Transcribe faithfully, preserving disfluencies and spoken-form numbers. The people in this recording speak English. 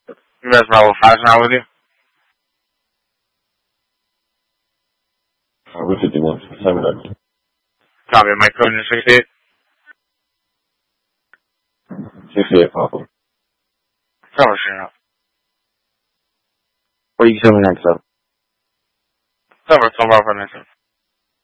Yes, Bravo five, now with you. Uh, we fifty-one, seven that. Copy, my code is sixty-eight. sixty-eight, Papa. Cover, sure. What are you coming next up? Cover, cover, for next one.